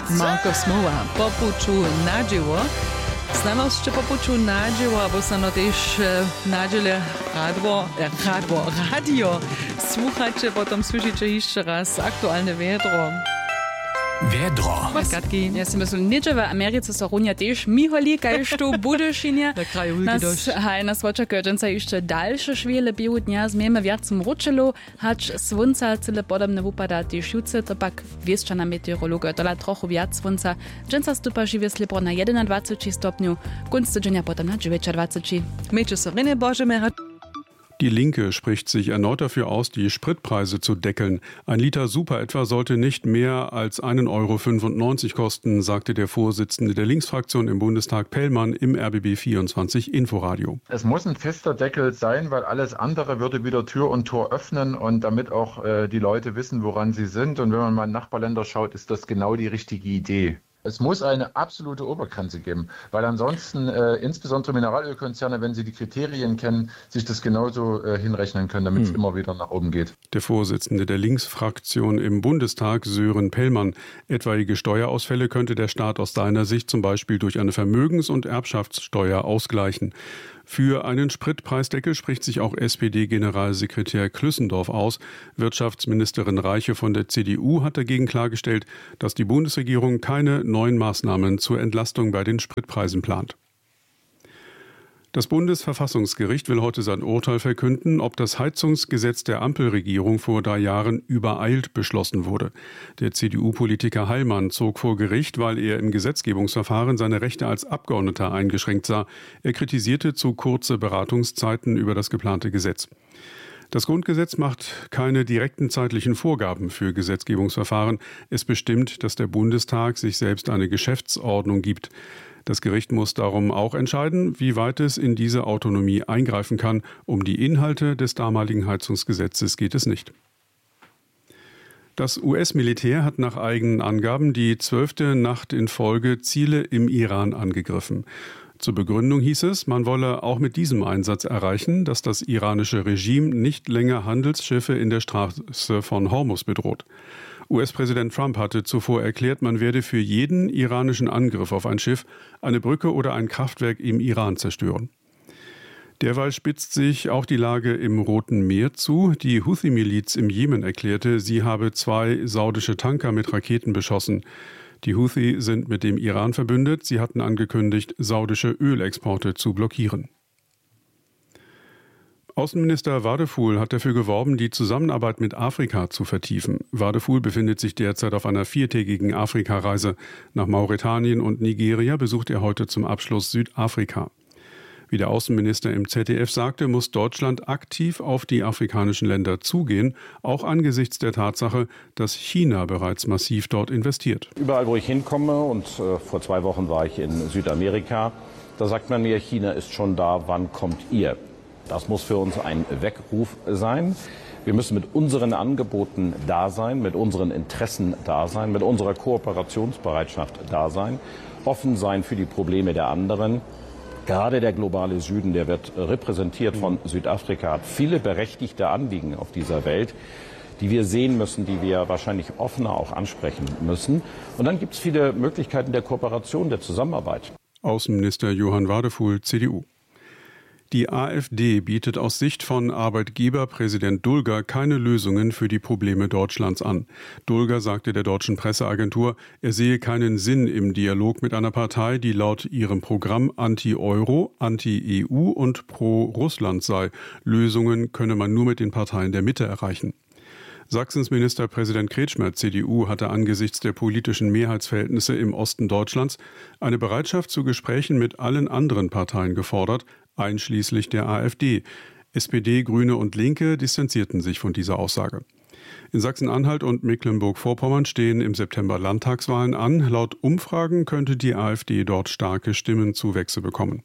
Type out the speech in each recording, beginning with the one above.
Marko Smoła popuču nadziło. Z nami jeszcze popuču nadziło, bo sa no też nadziele radio słuchacie, potem słyszycie jeszcze raz aktualne wiadro. Vedro. Katki, ja si myslím, niečo v Americe sa runia tiež myholí, kaj što budeš inie. Nas očakajú dženca ešte ďalšie švíle biegu dňa. Zmieme viac mručelu, hač svunca celé podobne vypadá tiež juce, to pak viesča na meteorológa, tola trochu viac svunca. Dženca stúpa živie slipro na 21 stopňu, kunst dňa potom na 29. Meče sa rine Božeme. Die Linke spricht sich erneut dafür aus, die Spritpreise zu deckeln. Ein Liter Super etwa sollte nicht mehr als 1,95 € kosten, sagte der Vorsitzende der Linksfraktion im Bundestag Pellmann im RBB24 Inforadio. Es muss ein fester Deckel sein, weil alles andere würde wieder Tür und Tor öffnen und damit auch die Leute wissen, woran sie sind. Und wenn man mal in Nachbarländer schaut, ist das genau die richtige Idee. Es muss eine absolute Obergrenze geben, weil ansonsten insbesondere Mineralölkonzerne, wenn sie die Kriterien kennen, sich das genauso hinrechnen können, damit es immer wieder nach oben geht. Der Vorsitzende der Linksfraktion im Bundestag, Sören Pellmann. Etwaige Steuerausfälle könnte der Staat aus seiner Sicht zum Beispiel durch eine Vermögens- und Erbschaftssteuer ausgleichen. Für einen Spritpreisdeckel spricht sich auch SPD-Generalsekretär Klüssendorf aus. Wirtschaftsministerin Reiche von der CDU hat dagegen klargestellt, dass die Bundesregierung keine neuen Maßnahmen zur Entlastung bei den Spritpreisen plant. Das Bundesverfassungsgericht will heute sein Urteil verkünden, ob das Heizungsgesetz der Ampelregierung vor 3 Jahren übereilt beschlossen wurde. Der CDU-Politiker Heilmann zog vor Gericht, weil er im Gesetzgebungsverfahren seine Rechte als Abgeordneter eingeschränkt sah. Er kritisierte zu kurze Beratungszeiten über das geplante Gesetz. Das Grundgesetz macht keine direkten zeitlichen Vorgaben für Gesetzgebungsverfahren. Es bestimmt, dass der Bundestag sich selbst eine Geschäftsordnung gibt. Das Gericht muss darum auch entscheiden, wie weit es in diese Autonomie eingreifen kann. Um die Inhalte des damaligen Heizungsgesetzes geht es nicht. Das US-Militär hat nach eigenen Angaben die 12. Nacht in Folge Ziele im Iran angegriffen. Zur Begründung hieß es, man wolle auch mit diesem Einsatz erreichen, dass das iranische Regime nicht länger Handelsschiffe in der Straße von Hormuz bedroht. US-Präsident Trump hatte zuvor erklärt, man werde für jeden iranischen Angriff auf ein Schiff eine Brücke oder ein Kraftwerk im Iran zerstören. Derweil spitzt sich auch die Lage im Roten Meer zu. Die Houthi-Miliz im Jemen erklärte, sie habe 2 saudische Tanker mit Raketen beschossen. Die Houthi sind mit dem Iran verbündet. Sie hatten angekündigt, saudische Ölexporte zu blockieren. Außenminister Wadephul hat dafür geworben, die Zusammenarbeit mit Afrika zu vertiefen. Wadephul befindet sich derzeit auf einer 4-tägigen Afrikareise. Nach Mauretanien und Nigeria besucht er heute zum Abschluss Südafrika. Wie der Außenminister im ZDF sagte, muss Deutschland aktiv auf die afrikanischen Länder zugehen, auch angesichts der Tatsache, dass China bereits massiv dort investiert. Überall, wo ich hinkomme, und vor 2 Wochen war ich in Südamerika, da sagt man mir, China ist schon da, wann kommt ihr? Das muss für uns ein Weckruf sein. Wir müssen mit unseren Angeboten da sein, mit unseren Interessen da sein, mit unserer Kooperationsbereitschaft da sein, offen sein für die Probleme der anderen. Gerade der globale Süden, der wird repräsentiert von Südafrika, hat viele berechtigte Anliegen auf dieser Welt, die wir sehen müssen, die wir wahrscheinlich offener auch ansprechen müssen. Und dann gibt es viele Möglichkeiten der Kooperation, der Zusammenarbeit. Außenminister Johann Wadephul, CDU. Die AfD bietet aus Sicht von Arbeitgeberpräsident Dulger keine Lösungen für die Probleme Deutschlands an. Dulger sagte der deutschen Presseagentur, er sehe keinen Sinn im Dialog mit einer Partei, die laut ihrem Programm Anti-Euro, Anti-EU und pro-Russland sei. Lösungen könne man nur mit den Parteien der Mitte erreichen. Sachsens Ministerpräsident Kretschmer, CDU, hatte angesichts der politischen Mehrheitsverhältnisse im Osten Deutschlands eine Bereitschaft zu Gesprächen mit allen anderen Parteien gefordert, einschließlich der AfD. SPD, Grüne und Linke distanzierten sich von dieser Aussage. In Sachsen-Anhalt und Mecklenburg-Vorpommern stehen im September Landtagswahlen an. Laut Umfragen könnte die AfD dort starke Stimmenzuwächse bekommen.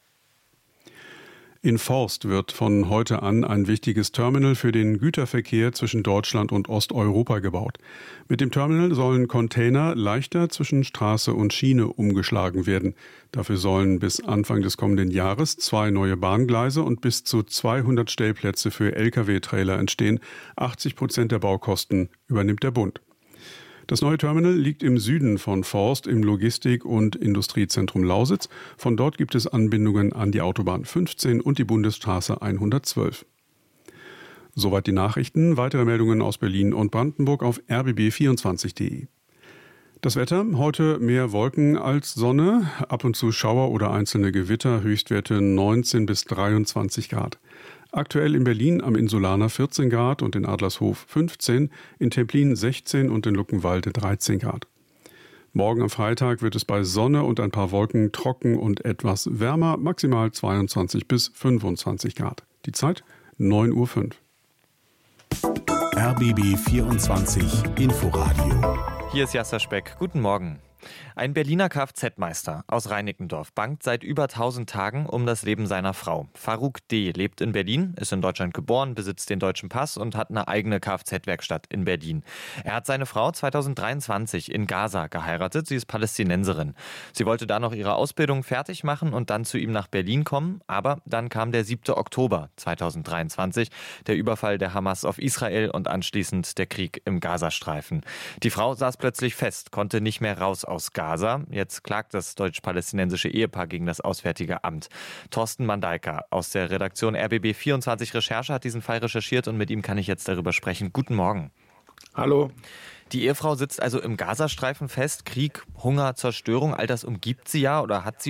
In Forst wird von heute an ein wichtiges Terminal für den Güterverkehr zwischen Deutschland und Osteuropa gebaut. Mit dem Terminal sollen Container leichter zwischen Straße und Schiene umgeschlagen werden. Dafür sollen bis Anfang des kommenden Jahres 2 neue Bahngleise und bis zu 200 Stellplätze für Lkw-Trailer entstehen. 80% der Baukosten übernimmt der Bund. Das neue Terminal liegt im Süden von Forst im Logistik- und Industriezentrum Lausitz. Von dort gibt es Anbindungen an die Autobahn 15 und die Bundesstraße 112. Soweit die Nachrichten. Weitere Meldungen aus Berlin und Brandenburg auf rbb24.de. Das Wetter, heute mehr Wolken als Sonne, ab und zu Schauer oder einzelne Gewitter, Höchstwerte 19 bis 23 Grad. Aktuell in Berlin am Insulaner 14 Grad und in Adlershof 15, in Templin 16 und in Luckenwalde 13 Grad. Morgen am Freitag wird es bei Sonne und ein paar Wolken trocken und etwas wärmer, maximal 22 bis 25 Grad. Die Zeit 9:05 Uhr. RBB 24 Inforadio. Hier ist Jasser Speck. Guten Morgen. Ein Berliner Kfz-Meister aus Reinickendorf bangt seit über 1000 Tagen um das Leben seiner Frau. Farouk D. lebt in Berlin, ist in Deutschland geboren, besitzt den deutschen Pass und hat eine eigene Kfz-Werkstatt in Berlin. Er hat seine Frau 2023 in Gaza geheiratet. Sie ist Palästinenserin. Sie wollte da noch ihre Ausbildung fertig machen und dann zu ihm nach Berlin kommen. Aber dann kam der 7. Oktober 2023, der Überfall der Hamas auf Israel und anschließend der Krieg im Gazastreifen. Die Frau saß plötzlich fest, konnte nicht mehr raus aus Gaza. Jetzt klagt das deutsch-palästinensische Ehepaar gegen das Auswärtige Amt. Thorsten Mandeika aus der Redaktion RBB 24 Recherche hat diesen Fall recherchiert und mit ihm kann ich jetzt darüber sprechen. Guten Morgen. Hallo. Die Ehefrau sitzt also im Gazastreifen fest. Krieg, Hunger, Zerstörung, all das umgibt sie ja oder hat sie